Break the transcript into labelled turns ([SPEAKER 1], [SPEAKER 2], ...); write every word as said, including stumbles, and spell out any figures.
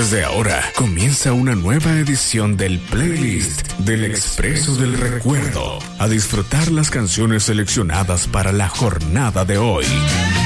[SPEAKER 1] desde ahora comienza una nueva edición del playlist del Expreso del Recuerdo. A disfrutar las canciones seleccionadas para la jornada de hoy.